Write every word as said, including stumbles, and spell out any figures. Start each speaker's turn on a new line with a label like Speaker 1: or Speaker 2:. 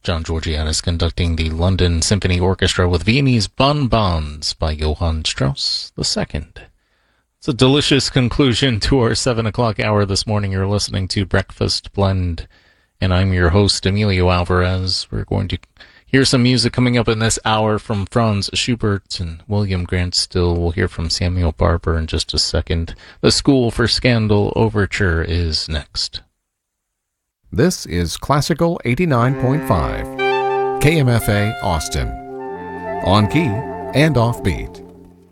Speaker 1: John Georgiadis conducting the London Symphony Orchestra with Viennese Bonbons by Johann Strauss the Second. It's a delicious conclusion to our seven o'clock hour this morning. You're listening to Breakfast Blend, and I'm your host, Emilio Alvarez. We're going to hear some music coming up in this hour from Franz Schubert and William Grant Still. We'll hear from Samuel Barber in just a second. The School for Scandal Overture is next.
Speaker 2: This is Classical eighty-nine point five, K M F A Austin, on key and offbeat.